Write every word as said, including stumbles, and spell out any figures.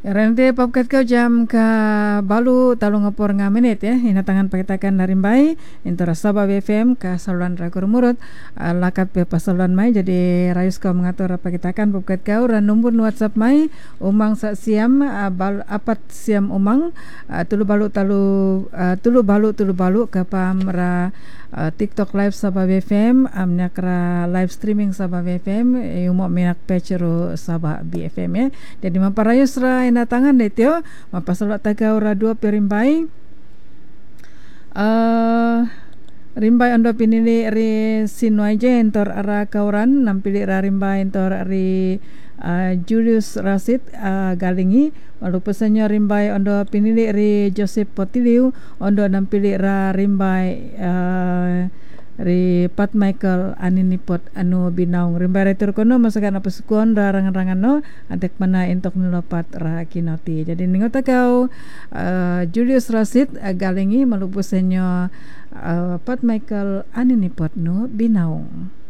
Rente popkat kau jam ka balu talu ngapor nga menit ya inatangan pakitakan narimbai intora Sabah B F M ka saluran rakur murut uh, lakat pe pasaluran mai jadi rayus kau mengatur pakitakan popkat kau ran nombor WhatsApp mai umang sa siam uh, bal, apat siam umang uh, tulu balu talu uh, tulu balu tulu balu ka pamra uh, TikTok live Sabah B F M amnya kra live streaming Sabah B F M yumo minak pecero Sabah B F M ya jadi mamparayus ra tangan detyo mapasalat taga ora dua perimbai uh, rimbai ondo pinili ri sinuaje entor ara kauran nampili ra rimbai entor ri uh, Julius Rasid uh, Galingi lalu pesannya rimbai ondo pinili ri Joseph Potiliu ondo nampili ra rimbai uh, ri Pat Michael aninipot anu binaung rimbai retur kono masakan apa sekuon ra rangan-rangan no adek mana entok nulopat ra kinoti jadi ningota kau uh, Julius Rasid uh, Galengi malupusenyo uh, Pat Michael aninipot no binaung.